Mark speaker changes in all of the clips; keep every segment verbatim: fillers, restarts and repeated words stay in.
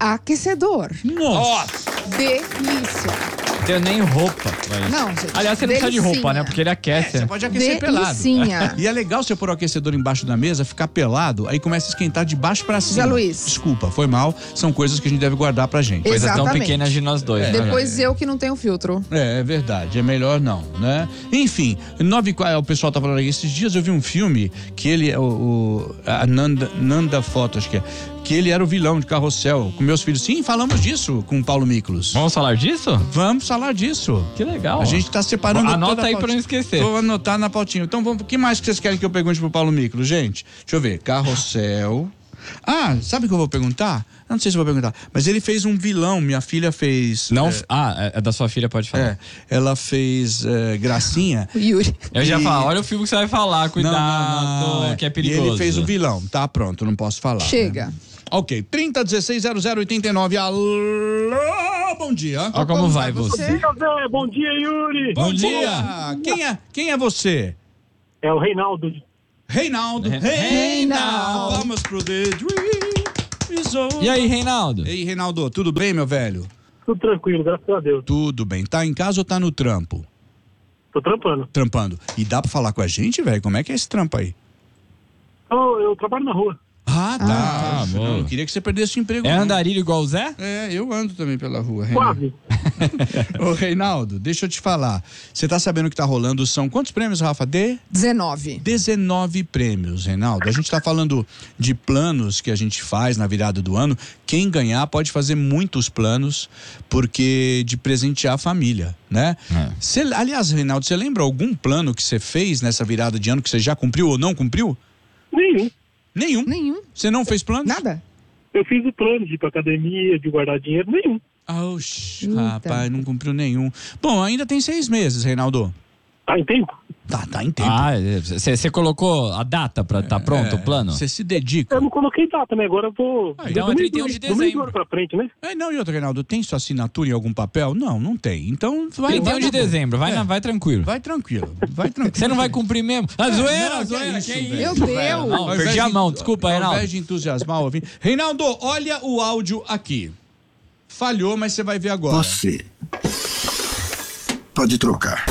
Speaker 1: aquecedor.
Speaker 2: Nossa!
Speaker 1: Delícia.
Speaker 3: Tenho nem roupa.
Speaker 1: Não, gente.
Speaker 3: Aliás, você não precisa de roupa, né? Porque ele aquece.
Speaker 2: É, você pode aquecer pelado.
Speaker 1: Delicinha.
Speaker 2: E é legal você pôr o aquecedor embaixo da mesa, ficar pelado, aí começa a esquentar de baixo pra cima.
Speaker 1: Zé Luiz.
Speaker 2: Desculpa, foi mal. São coisas que a gente deve guardar pra gente.
Speaker 3: Coisas tão
Speaker 1: Exatamente.
Speaker 3: pequenas de nós dois.
Speaker 2: É.
Speaker 3: né?
Speaker 1: Depois eu que não tenho filtro.
Speaker 2: É, é verdade, é melhor não, né? Enfim, nove, o pessoal tá falando aí, esses dias eu vi um filme que ele, o, o a Nanda, Nanda Foto, acho que é, que ele era o vilão de Carrossel, com meus filhos. Sim, falamos disso com o Paulo Miklos.
Speaker 3: Vamos falar disso?
Speaker 2: Vamos falar disso.
Speaker 3: Que legal.
Speaker 2: A gente tá separando
Speaker 3: Anota
Speaker 2: toda a
Speaker 3: aí pra
Speaker 2: pautinha.
Speaker 3: não esquecer.
Speaker 2: Vou anotar na pautinha. Então, vamos, o que mais que vocês querem que eu pergunte pro Paulo Miklos, gente? Deixa eu ver, Carrossel... Ah, sabe o que eu vou perguntar? Eu não sei se eu vou perguntar, mas ele fez um vilão, minha filha fez...
Speaker 3: Não,
Speaker 2: é,
Speaker 3: ah, é da sua filha, pode falar.
Speaker 2: é, ela fez é, Gracinha.
Speaker 1: O Yuri.
Speaker 3: Eu já
Speaker 2: E-
Speaker 3: falo, olha o filme que você vai falar, cuidado,
Speaker 2: Não, não, não, é.
Speaker 3: que é perigoso.
Speaker 2: E ele fez o vilão, tá pronto, não posso falar.
Speaker 1: Chega.
Speaker 2: Né? Ok, trinta, dezesseis, zero zero oitenta e nove, alô, bom dia.
Speaker 3: Olha como vai você.
Speaker 4: Zé, bom dia, Yuri.
Speaker 2: Bom dia. Quem é, quem é você?
Speaker 4: É o Reinaldo.
Speaker 2: Reinaldo.
Speaker 3: Re-
Speaker 2: Reinaldo. Vamos pro The Dream is over.
Speaker 3: E aí, Reinaldo?
Speaker 2: Ei, Reinaldo, tudo bem, meu velho?
Speaker 4: Tudo tranquilo, graças a Deus.
Speaker 2: Tudo bem. Tá em casa ou tá no trampo?
Speaker 4: Tô trampando.
Speaker 2: Trampando. E dá pra falar com a gente, velho? Como é que é esse trampo aí?
Speaker 4: Eu, eu trabalho na rua.
Speaker 2: Ah, tá.
Speaker 3: Ah,
Speaker 2: Não,
Speaker 3: boa.
Speaker 2: eu queria que você perdesse o emprego.
Speaker 3: É
Speaker 2: não.
Speaker 3: andarilho igual o Zé?
Speaker 2: É, eu ando também pela rua, Reinaldo.
Speaker 4: Quase.
Speaker 2: Ô, Reinaldo, deixa eu te falar. Você tá sabendo que tá rolando, são quantos prêmios, Rafa? De?
Speaker 1: dezenove.
Speaker 2: dezenove prêmios, Reinaldo. A gente tá falando de planos que a gente faz na virada do ano. Quem ganhar pode fazer muitos planos, porque de presentear a família, né?
Speaker 3: É.
Speaker 2: Cê, aliás, Reinaldo, você lembra algum plano que você fez nessa virada de ano que você já cumpriu ou não cumpriu?
Speaker 4: Nenhum.
Speaker 2: Nenhum.
Speaker 1: Nenhum.
Speaker 2: Você não fez planos?
Speaker 1: Nada.
Speaker 4: Eu fiz o plano de ir pra academia, de guardar dinheiro. Nenhum.
Speaker 2: Oxi,
Speaker 1: Eita.
Speaker 2: rapaz, não cumpriu nenhum. Bom, ainda tem seis meses, Reinaldo.
Speaker 4: Tá em tempo?
Speaker 2: Tá, tá em tempo.
Speaker 3: Ah, você colocou a data pra estar tá pronto
Speaker 2: É,
Speaker 3: o plano?
Speaker 2: Você se dedica.
Speaker 4: Eu não coloquei data, né? Agora eu vou...
Speaker 2: Ah,
Speaker 3: então é trinta e um de
Speaker 4: Do meio do
Speaker 3: dezembro.
Speaker 4: ano pra frente, né?
Speaker 2: É, não, e outra, Reinaldo, tem sua assinatura em algum papel? Não, não tem. Então, vai...
Speaker 3: trinta e um
Speaker 2: vai
Speaker 3: de
Speaker 2: na boa.
Speaker 3: dezembro, vai,
Speaker 2: É.
Speaker 3: na, vai tranquilo.
Speaker 2: Vai tranquilo, vai tranquilo.
Speaker 3: Você não vai cumprir mesmo? Ah, zoeira,
Speaker 2: não, que
Speaker 3: zoeira,
Speaker 2: isso,
Speaker 3: que isso,
Speaker 2: velho.
Speaker 1: Meu
Speaker 3: velho.
Speaker 1: Deus.
Speaker 3: Não,
Speaker 2: Ao
Speaker 3: perdi
Speaker 2: invés
Speaker 3: a
Speaker 2: de-
Speaker 3: mão, desculpa,
Speaker 2: Ao
Speaker 3: Reinaldo.
Speaker 2: invés de entusiasmar o ouvinte. Reinaldo, olha o áudio aqui. Falhou, mas você vai ver agora.
Speaker 5: Você pode trocar.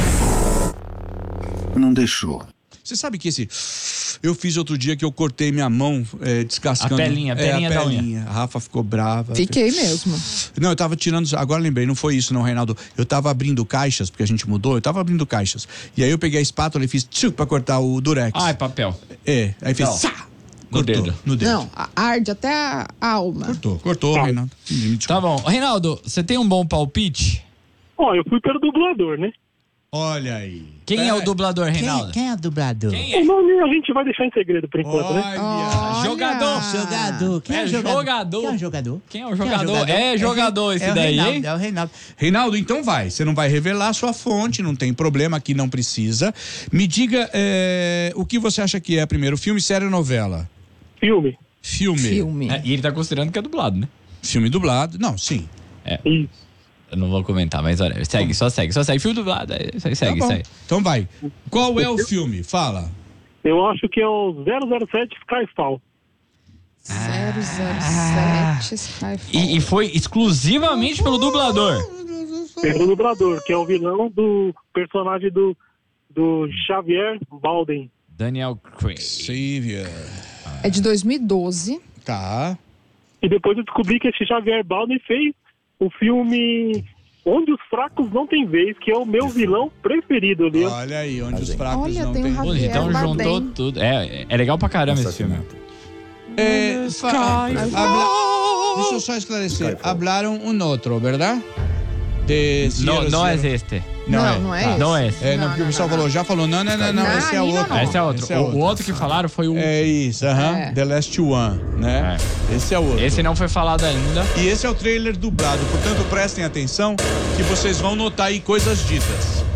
Speaker 5: Não deixou.
Speaker 2: Você sabe que esse... Eu fiz outro dia que eu cortei minha mão é, descascando...
Speaker 3: A pelinha, a
Speaker 2: é,
Speaker 3: pelinha da unha.
Speaker 2: pelinha. A Rafa ficou brava.
Speaker 1: Fiquei mesmo.
Speaker 2: Não, eu tava tirando... Agora lembrei, não foi isso não, Reinaldo. Eu tava abrindo caixas, porque a gente mudou. Eu tava abrindo caixas. E aí eu peguei a espátula e fiz tchuc pra cortar o durex.
Speaker 3: Ai, papel.
Speaker 2: É, aí fez...
Speaker 3: Não.
Speaker 2: Sá,
Speaker 3: No
Speaker 2: cortou,
Speaker 3: dedo.
Speaker 2: No dedo.
Speaker 1: Não, arde até a alma.
Speaker 2: Cortou, cortou, Reinaldo. Me
Speaker 3: Tá bom. Reinaldo, você tem um bom palpite?
Speaker 4: Ó, eu fui pelo dublador, né?
Speaker 2: Olha aí.
Speaker 3: Quem é o dublador, Reinaldo?
Speaker 6: Quem é o dublador?
Speaker 3: Quem
Speaker 4: O nome a gente vai deixar em segredo por enquanto, né?
Speaker 2: Olha.
Speaker 1: Olha.
Speaker 3: Jogador.
Speaker 6: Jogador. Quem é,
Speaker 3: É
Speaker 6: o jogador?
Speaker 3: jogador.
Speaker 6: Quem é o jogador?
Speaker 3: Quem é o jogador? É jogador esse
Speaker 6: é o
Speaker 3: daí,
Speaker 6: Reinaldo,
Speaker 3: hein?
Speaker 6: É o Reinaldo.
Speaker 2: Reinaldo, então vai. Você não vai revelar a sua fonte, não tem problema, aqui não precisa. Me diga é, o que você acha que é primeiro, filme, série ou novela?
Speaker 4: Filme.
Speaker 2: Filme.
Speaker 1: Filme.
Speaker 3: É, e ele tá considerando que é dublado, né?
Speaker 2: Filme dublado. Não, sim.
Speaker 4: Isso.
Speaker 3: Eu não vou comentar, mas olha, segue, só segue, só segue. Filme dublado, é, segue, segue,
Speaker 2: Tá bom.
Speaker 3: segue.
Speaker 2: Então vai. Qual é o filme? Fala.
Speaker 4: Eu acho que é o zero zero sete Skyfall.
Speaker 1: zero zero sete Skyfall.
Speaker 3: E, e foi exclusivamente pelo dublador.
Speaker 4: Pelo dublador, que é o vilão do personagem do, do Xavier Baldwin.
Speaker 3: Daniel Craig.
Speaker 2: Savior.
Speaker 1: É de dois mil e doze.
Speaker 2: Tá.
Speaker 4: E depois eu descobri que esse Xavier Baldwin fez o filme Onde os Fracos Não Têm Vez, que é o meu vilão preferido ali.
Speaker 2: Olha aí, onde os fracos
Speaker 1: Olha,
Speaker 2: não
Speaker 1: tem um
Speaker 2: têm...
Speaker 1: Javier
Speaker 3: Pô, então
Speaker 1: Bardem.
Speaker 3: juntou tudo. É, é legal pra caramba esse filme.
Speaker 2: É, fa- habla- Deixa eu só esclarecer. Hablaram um outro, verdade? De
Speaker 3: Não,
Speaker 2: zero,
Speaker 3: não é
Speaker 2: zero.
Speaker 3: este.
Speaker 1: Não, não é esse.
Speaker 3: Não é esse.
Speaker 2: É, não,
Speaker 1: Não,
Speaker 2: porque o
Speaker 1: não,
Speaker 2: pessoal
Speaker 1: não,
Speaker 2: falou, já falou, não, não, não, não,
Speaker 1: Não,
Speaker 2: esse é
Speaker 1: ainda
Speaker 2: outro.
Speaker 1: não.
Speaker 3: Esse é outro.
Speaker 2: Esse é
Speaker 3: O,
Speaker 2: outro.
Speaker 3: o outro que falaram foi o.
Speaker 2: É isso, aham.
Speaker 1: É.
Speaker 2: The Last One, né? Esse é o outro.
Speaker 3: Esse não foi falado ainda.
Speaker 2: E esse é o trailer dublado, portanto prestem atenção que vocês vão notar aí coisas ditas.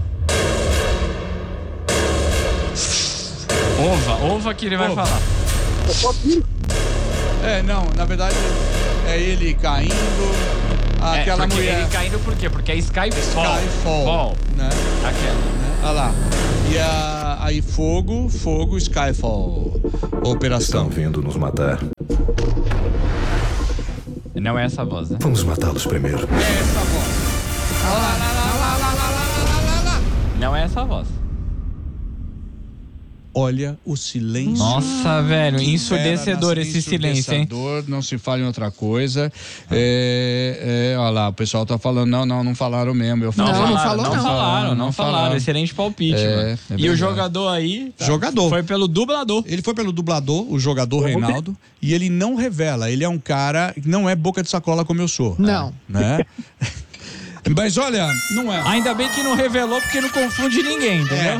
Speaker 3: Ova, ova que ele vai
Speaker 2: Ova.
Speaker 3: falar.
Speaker 2: É, não, na verdade é ele caindo, aquela
Speaker 3: é, porque
Speaker 2: mulher...
Speaker 3: ele caindo por quê? Porque é Skyfall.
Speaker 2: Skyfall,
Speaker 3: Fall.
Speaker 2: né?
Speaker 3: Aquela.
Speaker 2: Né? Olha lá. E a, aí fogo, fogo, Skyfall. Operação.
Speaker 5: Estão vindo nos matar.
Speaker 3: Não é essa voz, né?
Speaker 5: Vamos matá-los primeiro.
Speaker 2: É essa voz. Lá, lá, lá, lá, lá, lá, lá, lá, lá.
Speaker 3: Não é essa voz.
Speaker 2: Olha o silêncio.
Speaker 3: Nossa, velho,
Speaker 2: Que
Speaker 3: ensurdecedor
Speaker 2: fera,
Speaker 3: esse silêncio, hein?
Speaker 2: ensurdecedor, não se fala em outra coisa. É, é, olha lá, o pessoal tá falando, não, não, não falaram mesmo. Eu
Speaker 3: Não,
Speaker 2: falei.
Speaker 1: não
Speaker 3: falaram,
Speaker 1: falou,
Speaker 3: não
Speaker 1: não.
Speaker 3: falaram, não
Speaker 2: Não
Speaker 3: falaram.
Speaker 2: falaram.
Speaker 3: Excelente palpite,
Speaker 2: É,
Speaker 3: mano.
Speaker 2: é
Speaker 3: E
Speaker 2: verdade.
Speaker 3: o jogador aí... tá,
Speaker 2: Jogador.
Speaker 3: Foi pelo dublador.
Speaker 2: Ele foi pelo dublador, o jogador Reinaldo, e ele não revela. Ele é um cara que não é boca de sacola como eu sou.
Speaker 1: Não.
Speaker 2: Né? Mas olha, não é.
Speaker 3: Ainda bem que não revelou, porque não confunde ninguém, entendeu?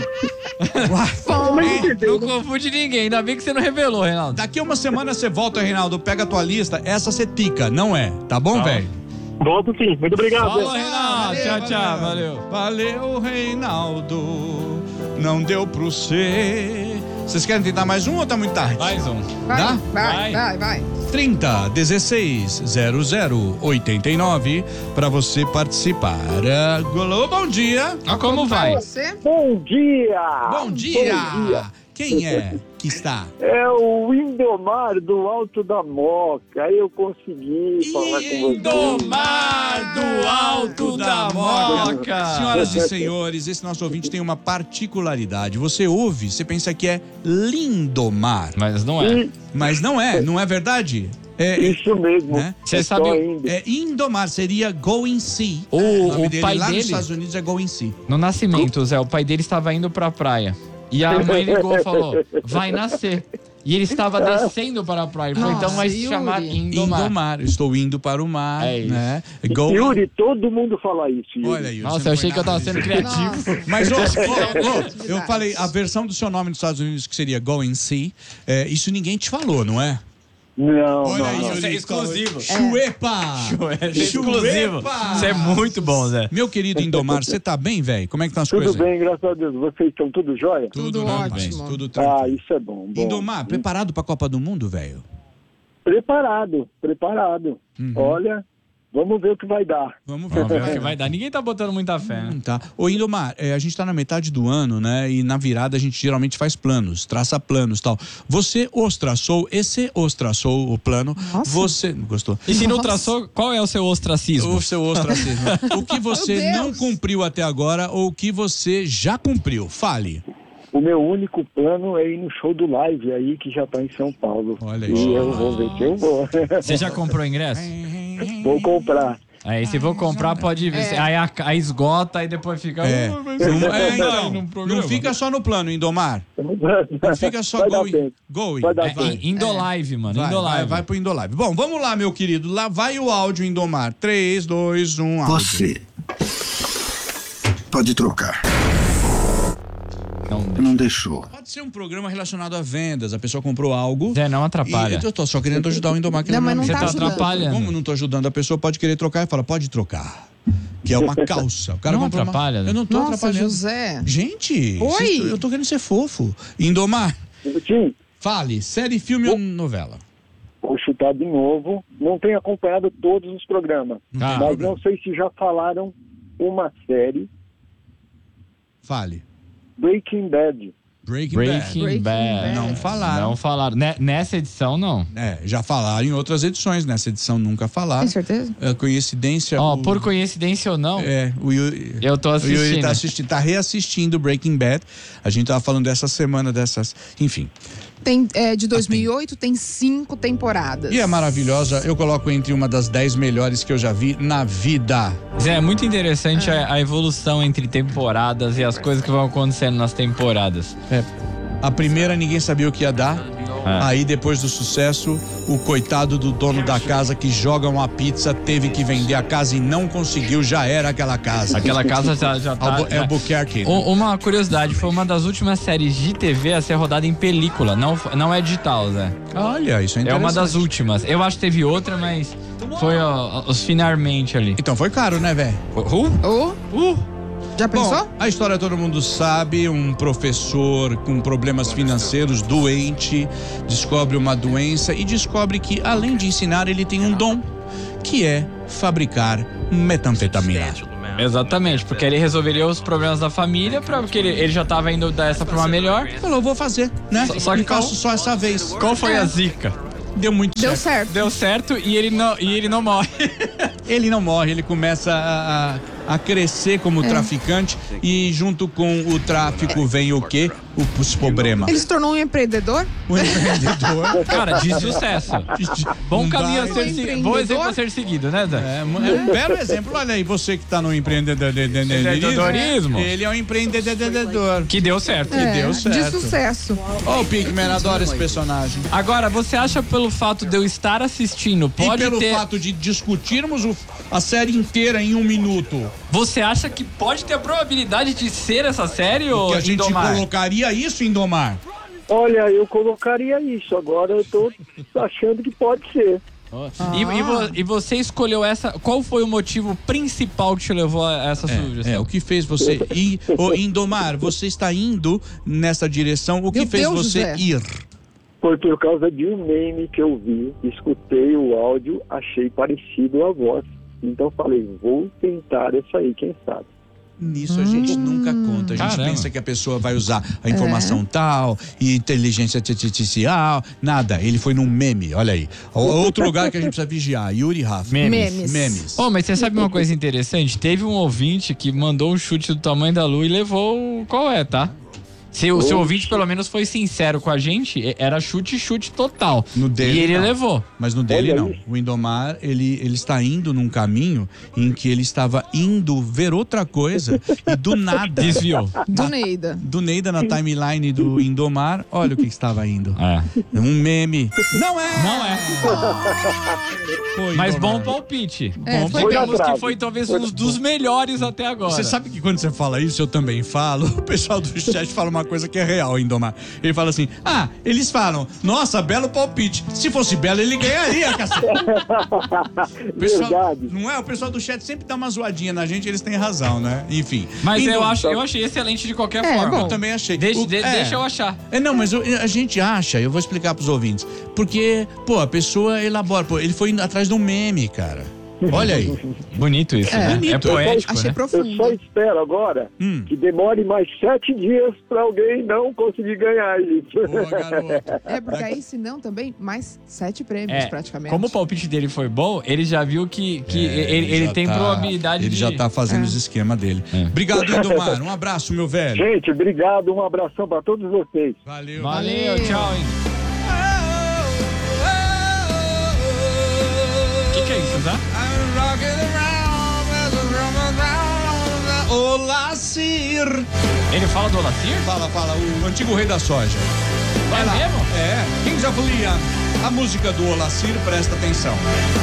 Speaker 3: Não confunde ninguém. Ainda bem que você não revelou, Reinaldo.
Speaker 2: Daqui a uma semana você volta, Reinaldo, pega a tua lista, essa você tica, não é? Tá bom, velho?
Speaker 4: Volto sim, muito obrigado.
Speaker 3: Falou, Reinaldo. Tchau, tchau. Valeu.
Speaker 2: Valeu, Reinaldo. Não deu pro C. Vocês querem tentar mais um ou tá muito tarde?
Speaker 3: Mais um.
Speaker 1: Vai,
Speaker 2: Dá?
Speaker 1: vai, vai, vai.
Speaker 2: trinta, dezesseis, zero zero, oitenta e nove para você participar. Alô, bom dia.
Speaker 3: Ah, como vai?
Speaker 1: Você?
Speaker 6: Bom dia!
Speaker 2: Bom dia.
Speaker 6: Bom dia!
Speaker 2: Quem é que está?
Speaker 6: É o Indomar do Alto da Moca. Aí eu consegui falar com você.
Speaker 3: Indomar do Alto da Moca.
Speaker 2: Senhoras e senhores, esse nosso ouvinte tem uma particularidade. Você ouve, você pensa que é Lindomar,
Speaker 3: Mas não é.
Speaker 6: E-
Speaker 2: mas não é, não é verdade? É,
Speaker 6: Isso mesmo.
Speaker 2: Né?
Speaker 3: Você
Speaker 6: Eu tô
Speaker 3: sabe-
Speaker 6: indo.
Speaker 2: é Indomar, seria Go in Sea.
Speaker 3: O-
Speaker 2: nome
Speaker 3: o
Speaker 2: dele
Speaker 3: pai
Speaker 2: lá
Speaker 3: dele-
Speaker 2: nos Estados Unidos é Go in Sea.
Speaker 3: No nascimento, Zé, o pai dele estava indo pra praia. E a mãe ligou e falou, vai nascer. E ele estava descendo para a praia. Ele falou,
Speaker 1: Nossa,
Speaker 3: então vai se
Speaker 1: Yuri.
Speaker 3: chamar Indomar.
Speaker 2: Indomar, estou indo para o mar,
Speaker 3: É isso.
Speaker 2: né? Go...
Speaker 6: Yuri, todo mundo fala isso, Yuri.
Speaker 2: Olha, Yuri, você
Speaker 3: Nossa,
Speaker 2: não
Speaker 3: eu achei
Speaker 2: foi
Speaker 3: que eu tava
Speaker 2: nada
Speaker 3: sendo
Speaker 2: disso.
Speaker 3: criativo.
Speaker 2: Mas, ó, ó, ó,
Speaker 1: Criatividade.
Speaker 2: eu falei, a versão do seu nome nos Estados Unidos, que seria Go in Sea, é, isso ninguém te falou, não é?
Speaker 6: Não,
Speaker 2: Olha
Speaker 6: não,
Speaker 2: aí,
Speaker 6: não.
Speaker 2: Yuri.
Speaker 3: Isso é exclusivo.
Speaker 2: Chuepa!
Speaker 3: É exclusivo.
Speaker 2: Chuepa!
Speaker 3: Isso é muito bom, Zé.
Speaker 2: Meu querido Indomar, você tá bem, velho? Como é que estão as
Speaker 6: Tudo
Speaker 2: coisas? aí?
Speaker 6: bem, graças a Deus. Vocês estão tudo jóia?
Speaker 1: Tudo
Speaker 2: na
Speaker 1: ótimo.
Speaker 2: paz, tudo
Speaker 6: Ah,
Speaker 2: tranquilo.
Speaker 6: isso é bom. bom.
Speaker 2: Indomar, preparado pra Copa do Mundo, velho?
Speaker 6: Preparado, preparado.
Speaker 2: Uhum.
Speaker 6: Olha, vamos ver o que vai dar.
Speaker 2: Vamos ver.
Speaker 3: Vamos ver o que vai dar. Ninguém tá botando muita fé, né?
Speaker 2: Hum, Tá. Ô, Indomar, é, a gente tá na metade do ano, né? E na virada a gente geralmente faz planos, traça planos e tal. Você os traçou, esse os traçou o plano.
Speaker 1: Nossa.
Speaker 2: Você. Gostou?
Speaker 3: E se não
Speaker 1: Nossa.
Speaker 3: traçou, qual é o seu ostracismo?
Speaker 2: O seu ostracismo. O que você
Speaker 1: Meu
Speaker 2: não
Speaker 1: Deus.
Speaker 2: cumpriu até agora ou o que você já cumpriu? Fale.
Speaker 6: O meu único plano é ir no show do Live aí, que já tá em São Paulo.
Speaker 2: Olha aí.
Speaker 6: E eu vou ver se eu vou.
Speaker 3: Você já comprou ingresso?
Speaker 6: Vou comprar.
Speaker 3: Aí se for comprar, pode ver.
Speaker 1: É.
Speaker 3: Aí, a- aí esgota, aí depois fica...
Speaker 2: É.
Speaker 3: "Ah, mas
Speaker 2: Não,
Speaker 3: você
Speaker 2: é,
Speaker 3: vai
Speaker 2: então,
Speaker 3: num programa."
Speaker 2: não fica só no plano, Indomar. Não fica só
Speaker 6: Vai dar
Speaker 2: going.
Speaker 6: tempo.
Speaker 2: going.
Speaker 6: Vai dar
Speaker 3: É,
Speaker 6: tempo.
Speaker 3: Indolive, mano.
Speaker 2: Vai,
Speaker 3: Indolive.
Speaker 2: vai, vai pro Indolive. Bom, vamos lá, meu querido. Lá vai o áudio, Indomar. três, dois, um, áudio.
Speaker 5: Você pode trocar.
Speaker 3: Não,
Speaker 5: Não deixou.
Speaker 2: Pode ser um programa relacionado a vendas. A pessoa comprou algo.
Speaker 3: Zé, não atrapalha.
Speaker 2: E eu tô só querendo ajudar o Indomar. Que
Speaker 1: Não,
Speaker 2: ele
Speaker 1: mas não
Speaker 3: Você
Speaker 1: tá
Speaker 3: tá
Speaker 1: ajudando.
Speaker 3: atrapalhando.
Speaker 2: Como não tô ajudando, a pessoa pode querer trocar e fala, pode trocar. Que é uma calça. O cara
Speaker 3: Não
Speaker 2: comprou uma-
Speaker 3: atrapalha, né?
Speaker 2: Eu não tô
Speaker 1: Nossa,
Speaker 2: atrapalhando.
Speaker 1: José.
Speaker 2: Gente,
Speaker 1: Oi.
Speaker 2: vocês- eu tô querendo ser fofo. Indomar,
Speaker 6: Sim,
Speaker 2: fale, série, filme ou novela?
Speaker 6: vou chutar de novo. Não tenho acompanhado todos os programas.
Speaker 3: Ah.
Speaker 6: Mas não sei se já falaram uma série,
Speaker 2: Fale.
Speaker 6: Breaking Bad.
Speaker 2: Breaking,
Speaker 3: Breaking
Speaker 2: Bad.
Speaker 1: Breaking
Speaker 3: Bad.
Speaker 1: Bad.
Speaker 2: Não falaram.
Speaker 3: Não falaram. Ne- Nessa edição, não.
Speaker 2: É, já falaram em outras edições. Nessa edição nunca falaram.
Speaker 1: Tem certeza?
Speaker 2: É, coincidência.
Speaker 3: Ó,
Speaker 2: o-
Speaker 3: por coincidência ou não,
Speaker 2: É, o Yuri,
Speaker 3: eu tô
Speaker 2: o Yuri
Speaker 3: assistindo.
Speaker 2: tá assistindo, tá reassistindo Breaking Bad. A gente tava falando dessa semana, dessas. Enfim.
Speaker 1: Tem, é, de dois mil e oito tem cinco temporadas.
Speaker 2: E é maravilhosa. Eu coloco entre uma das dez melhores que eu já vi na vida.
Speaker 3: Zé, é muito interessante a, a evolução entre temporadas e as coisas que vão acontecendo nas temporadas.
Speaker 2: É, a primeira ninguém sabia o que ia dar.
Speaker 3: É.
Speaker 2: Aí, depois do sucesso, o coitado do dono da casa que joga uma pizza teve que vender a casa e não conseguiu, já era aquela casa.
Speaker 3: Aquela casa já, já tá...
Speaker 2: Albu- é
Speaker 3: já-
Speaker 2: Albuquerque.
Speaker 3: U- Uma curiosidade, foi uma das últimas séries de T V a ser rodada em película, não, f- não é digital, Zé.
Speaker 2: Olha, isso é
Speaker 3: É
Speaker 2: interessante.
Speaker 3: uma das últimas. Eu acho que teve outra, mas foi ó, os finalmente ali.
Speaker 2: Então foi caro, né, velho?
Speaker 3: Uh,
Speaker 1: Ô,
Speaker 3: uh.
Speaker 1: já pensou?
Speaker 2: Bom, a história todo mundo sabe, um professor com problemas financeiros, doente, descobre uma doença e descobre que, além de ensinar, ele tem um dom, que é fabricar metanfetamina.
Speaker 3: Exatamente, porque ele resolveria os problemas da família, pra, porque ele, ele já tava indo dessa pra uma melhor.
Speaker 2: Falou, vou fazer, né?
Speaker 3: Só- só que
Speaker 2: e
Speaker 3: qual-
Speaker 2: faço só essa vez.
Speaker 3: Qual foi a zica?
Speaker 2: Deu muito
Speaker 1: Deu
Speaker 2: certo.
Speaker 1: certo.
Speaker 3: Deu certo e ele não, e ele não morre.
Speaker 2: Ele não morre, ele começa a, a, a crescer como traficante e junto com o tráfico vem o quê? O, os problemas.
Speaker 1: Ele se tornou um empreendedor?
Speaker 2: O empreendedor.
Speaker 3: Cara, de sucesso. Bom
Speaker 2: Um
Speaker 3: caminho a
Speaker 2: baile.
Speaker 3: ser seguido. Bom exemplo a ser seguido, né, Zé?
Speaker 2: É, é um belo exemplo. Olha aí, você que tá no empreendedorismo.
Speaker 3: Empreendedorismo.
Speaker 2: Ele é um empreendedor.
Speaker 3: Que deu certo.
Speaker 2: Que deu
Speaker 1: De
Speaker 2: certo.
Speaker 1: sucesso.
Speaker 2: Ó, o Pigman adora esse personagem.
Speaker 3: Agora, você acha pelo fato de eu estar assistindo, pode
Speaker 2: e pelo
Speaker 3: ter...
Speaker 2: fato de discutirmos o- a série inteira em um minuto,
Speaker 3: Você acha que pode ter a probabilidade de ser essa série ou
Speaker 2: que a gente
Speaker 3: Indomar?
Speaker 2: colocaria isso em Domar.
Speaker 6: Olha, eu colocaria isso. Agora eu tô achando que pode ser.
Speaker 3: E, e vo- e você escolheu essa. Qual foi o motivo principal que te levou a essa sugestão?
Speaker 2: É, o que fez você ir. Ô, Indomar, você está indo nessa direção. O que
Speaker 1: Meu
Speaker 2: fez
Speaker 1: Deus,
Speaker 2: você
Speaker 1: José.
Speaker 2: ir?
Speaker 6: Foi por causa de um meme que eu vi, escutei o áudio, achei parecido a voz. Então falei, vou tentar essa aí, quem sabe.
Speaker 2: Nisso a gente nunca conta. A gente
Speaker 3: Caramba.
Speaker 2: pensa que a pessoa vai usar a informação tal, e inteligência artificial, nada. Ele foi num meme, olha aí. O- Outro lugar que a gente precisa vigiar, Yuri Rafa.
Speaker 1: Memes.
Speaker 2: Memes.
Speaker 3: Oh, mas você sabe uma coisa interessante? Teve um ouvinte que mandou um chute do tamanho da lua e levou o qual é, tá? Se o seu ouvinte pelo menos foi sincero com a gente, e- era chute, chute total.
Speaker 2: No dele,
Speaker 3: e ele
Speaker 2: não.
Speaker 3: levou.
Speaker 2: Mas no dele
Speaker 6: Olha
Speaker 2: não.
Speaker 6: isso.
Speaker 2: O Indomar, ele, ele está indo num caminho em que ele estava indo ver outra coisa e do nada,
Speaker 3: Desviou.
Speaker 1: Do Neida.
Speaker 2: do Neida na timeline do Indomar, olha o que que estava indo.
Speaker 3: É.
Speaker 2: Um meme. Não é!
Speaker 3: Não é.
Speaker 2: Pô,
Speaker 3: Mas
Speaker 2: Indomar.
Speaker 3: bom palpite.
Speaker 1: É,
Speaker 3: bom,
Speaker 1: foi
Speaker 3: digamos
Speaker 6: atrás.
Speaker 3: que foi talvez um dos melhores até agora.
Speaker 2: Você sabe que quando você fala isso, eu também falo. O pessoal do chat fala uma coisa que é real, Indomar. Ele fala assim: ah, eles falam, nossa, belo palpite. Se fosse belo, ele ganharia, cacete. O pessoal,
Speaker 6: Verdade.
Speaker 2: não é? O pessoal do chat sempre dá uma zoadinha na gente, eles têm razão, né? Enfim.
Speaker 3: Mas eu,
Speaker 2: Indom-
Speaker 3: acho, eu achei excelente de qualquer
Speaker 1: É,
Speaker 3: forma.
Speaker 1: bom.
Speaker 2: Eu também achei.
Speaker 3: Deixa,
Speaker 2: O-
Speaker 3: de-
Speaker 2: é.
Speaker 3: deixa eu achar.
Speaker 2: É, não, mas eu- a gente acha, eu vou explicar pros ouvintes. Porque, pô, a pessoa elabora. Pô, ele foi indo atrás de um meme, cara. Olha aí.
Speaker 3: Bonito isso,
Speaker 1: É.
Speaker 3: né?
Speaker 2: Bonito.
Speaker 3: É poético,
Speaker 1: Achei
Speaker 3: né?
Speaker 6: Eu só
Speaker 1: profundo.
Speaker 6: espero agora
Speaker 2: Hum.
Speaker 6: que demore mais sete dias para alguém não conseguir ganhar isso.
Speaker 2: Boa, garoto.
Speaker 1: É, porque aí, se não, também, mais sete prêmios,
Speaker 3: É,
Speaker 1: praticamente.
Speaker 3: como o palpite dele foi bom, ele já viu que, que
Speaker 2: É,
Speaker 3: ele, ele
Speaker 2: já
Speaker 3: tem
Speaker 2: tá-
Speaker 3: probabilidade
Speaker 2: Ele
Speaker 3: de...
Speaker 2: já tá fazendo
Speaker 1: É.
Speaker 2: os esquemas dele.
Speaker 3: É.
Speaker 2: Obrigado, Indomar. Um abraço, meu velho.
Speaker 6: Gente, obrigado, um abração para todos vocês.
Speaker 2: Valeu.
Speaker 3: Valeu,
Speaker 1: Valeu.
Speaker 3: tchau, hein? O que, que é isso, tá?
Speaker 2: Olacir.
Speaker 3: Ele fala do Olacir?
Speaker 2: Fala, fala, o antigo rei da soja. Vai
Speaker 3: É
Speaker 2: lá.
Speaker 3: mesmo?
Speaker 2: É, Kings of Leon. A música do Olacir, presta atenção.